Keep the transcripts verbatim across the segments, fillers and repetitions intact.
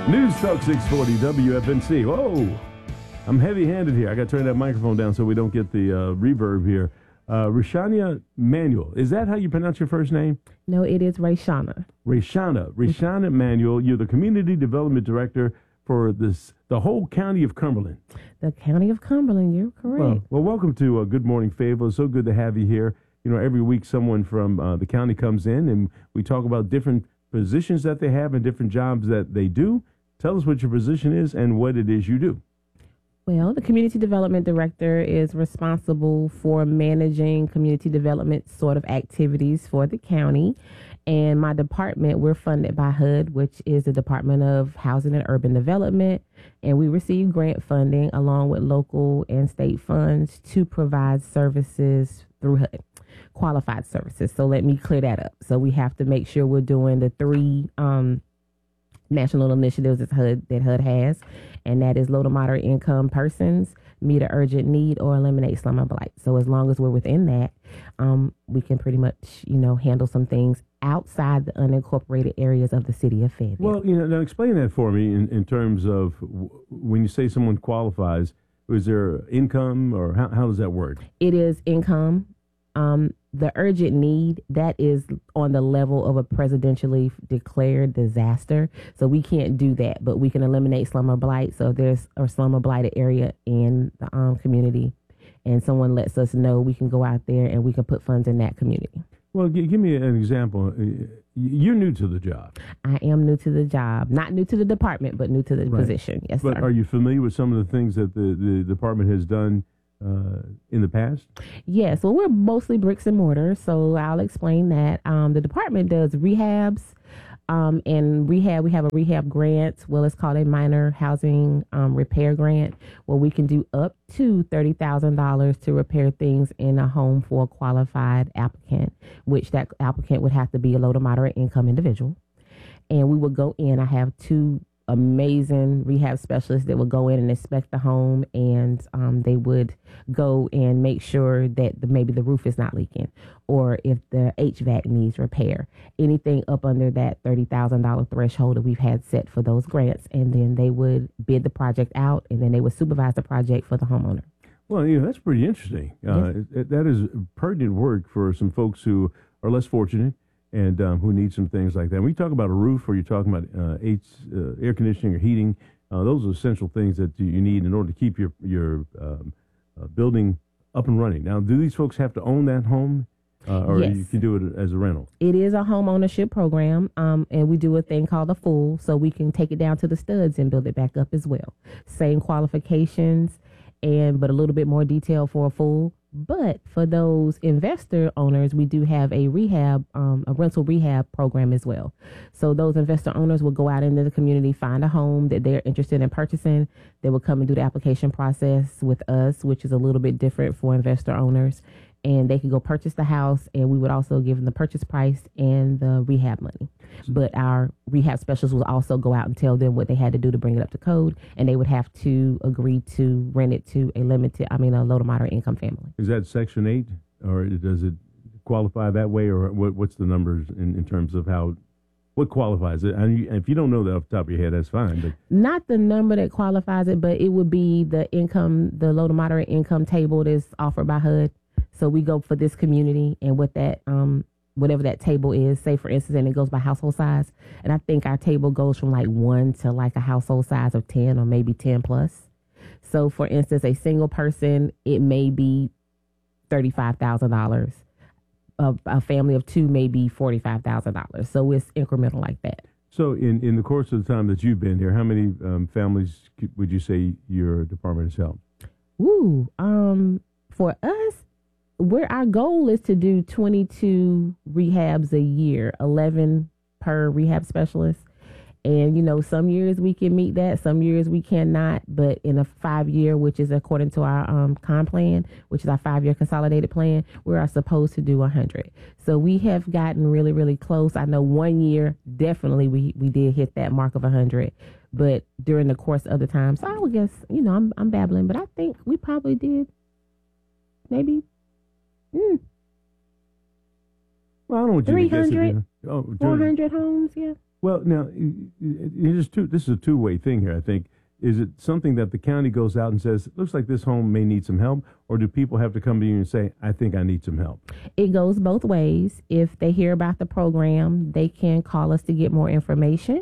News Talk six forty W F N C. Whoa, I'm heavy-handed here. I got to turn that microphone down so we don't get the uh, reverb here. Uh, Rayshana Manuel, is that how you pronounce your first name? No, it is Rayshana. Rayshana. Rayshana Manuel, you're the Community Development Director for this the whole county of Cumberland. The county of Cumberland, you're correct. Well, well welcome to uh, Good Morning Fayetteville. It's so good to have you here. You know, every week someone from uh, the county comes in and we talk about different positions that they have and different jobs that they do. Tell us what your position is and what it is you do. Well, the Community Development Director is responsible for managing community development sort of activities for the county. And my department, we're funded by H U D, which is the Department of Housing and Urban Development. And we receive grant funding along with local and state funds to provide services through H U D, qualified services. So let me clear that up. So we have to make sure we're doing the three um national initiatives that H U D, that H U D has, and that is low to moderate income persons, meet an urgent need, or eliminate slum and blight. So as long as we're within that, um, we can pretty much, you know, handle some things outside the unincorporated areas of the city of Fayetteville. Well, you know, now explain that for me in, in terms of w- when you say someone qualifies, is there income or how, how does that work? It is income. Um, the urgent need, that is on the level of a presidentially declared disaster. So we can't do that, but we can eliminate slum or blight. So if there's a slum or blighted area in the um, community and someone lets us know, we can go out there and we can put funds in that community. Well, g- give me an example. You're new to the job. I am new to the job. Not new to the department, but new to the Right. position. Yes, but sir. Are you familiar with some of the things that the, the department has done uh, in the past? Yes, well, we're mostly bricks and mortar, so I'll explain that. Um, the department does rehabs, um, and rehab, we have a rehab grant. Well, it's called a minor housing um, repair grant, where we can do up to thirty thousand dollars to repair things in a home for a qualified applicant, which that applicant would have to be a low to moderate income individual. And we would go in, I have two amazing rehab specialists that would go in and inspect the home, and um, they would go and make sure that the, maybe the roof is not leaking, or if the H V A C needs repair, anything up under that thirty thousand dollars threshold that we've had set for those grants. And then they would bid the project out, and then they would supervise the project for the homeowner. Well, you know, that's pretty interesting. Uh, it, that is pertinent work for some folks who are less fortunate and um, who need some things like that. When you talk about a roof, or you're talking about uh, H, uh, air conditioning or heating, uh, those are essential things that you need in order to keep your your um, uh, building up and running. Now, do these folks have to own that home, uh, or Yes. you can do it as a rental? It is a home ownership program, um, and we do a thing called a full, so we can take it down to the studs and build it back up as well. Same qualifications, and but a little bit more detail for a full. But for those investor owners, we do have a rehab, um, a rental rehab program as well. So those investor owners will go out into the community, find a home that they're interested in purchasing. They will come and do the application process with us, which is a little bit different for investor owners. And they could go purchase the house, and we would also give them the purchase price and the rehab money. But our rehab specialists will also go out and tell them what they had to do to bring it up to code, and they would have to agree to rent it to a limited, I mean, a low to moderate income family. Is that Section eight, or does it qualify that way, or what, what's the numbers in, in terms of how, what qualifies it? And you, if you don't know that off the top of your head, that's fine. But Not the number that qualifies it, but it would be the income, the low to moderate income table that's offered by H U D. So we go for this community, and what that, um, whatever that table is, say for instance, and it goes by household size. And I think our table goes from like one to like a household size of ten or maybe ten plus. So for instance, a single person, it may be thirty-five thousand dollars. A, a family of two may be forty-five thousand dollars. So it's incremental like that. so in, in the course of the time that you've been here, how many um, families would you say your department has helped? Ooh, um, for us, where our goal is to do twenty-two rehabs a year, eleven per rehab specialist. And, you know, some years we can meet that, some years we cannot. But in a five year, which is according to our um, con plan, which is our five year consolidated plan, we are supposed to do one hundred. So we have gotten really, really close. I know one year, definitely we, we did hit that mark of one hundred. But during the course of the time, so I would guess, you know, I'm, I'm babbling, but I think we probably did maybe Mm. Well, I don't want you to guess it, three hundred, you know. Oh, four hundred homes, yeah. Well, now, it, it is two, this is a two-way thing here, I think. Is it something that the county goes out and says, looks like this home may need some help, or do people have to come to you and say, I think I need some help? It goes both ways. If they hear about the program, they can call us to get more information.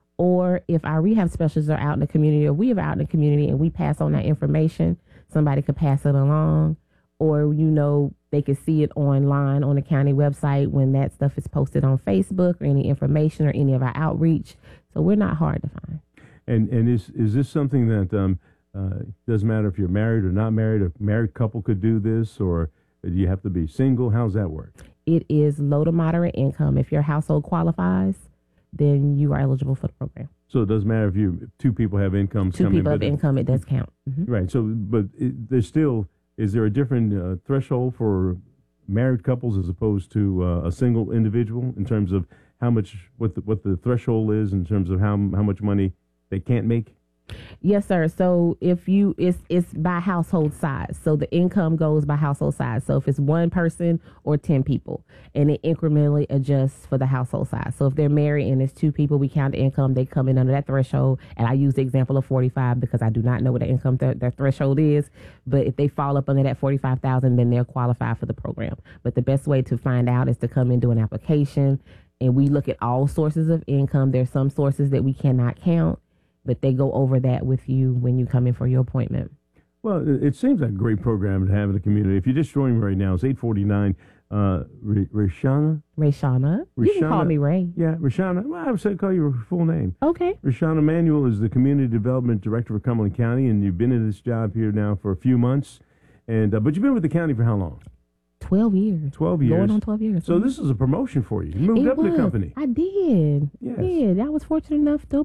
Or if our rehab specialists are out in the community, or we are out in the community and we pass on that information, somebody could pass it along. Or, you know, they could see it online on the county website when that stuff is posted on Facebook or any information or any of our outreach. So we're not hard to find. And and is is this something that um, uh, doesn't matter if you're married or not married? A married couple could do this, or do you have to be single? How's that work? It is low to moderate income. If your household qualifies, then you are eligible for the program. So it doesn't matter if you if two people have incomes. Two coming, people have it, income, it does count. Mm-hmm. Right. So, but it, there's still, is there a different uh, threshold for married couples as opposed to uh, a single individual in terms of how much, what the, what the threshold is in terms of how how much money they can't make? Yes, sir. So if you, it's it's by household size. So the income goes by household size. So if it's one person or ten people, and it incrementally adjusts for the household size. So if they're married and it's two people, we count the income. They come in under that threshold. And I use the example of forty-five because I do not know what the income th- their threshold is. But if they fall up under that forty-five thousand, then they're qualified for the program. But the best way to find out is to come and do an application. And we look at all sources of income. There's some sources that we cannot count, but they go over that with you when you come in for your appointment. Well, it, it seems like a great program to have in the community. If you're just joining me right now, it's eight forty-nine. Uh, R- Rayshana? Rayshana. You can call me Ray. Yeah, Rayshana. Well, I would say call your full name. Okay. Rayshana Manuel is the Community Development Director for Cumberland County, and you've been in this job here now for a few months. And uh, but you've been with the county for how long? Twelve years. Twelve years. Going on twelve years. So this is a promotion for you. You moved it up was. in the company. I did. Yes. I did. I was fortunate enough to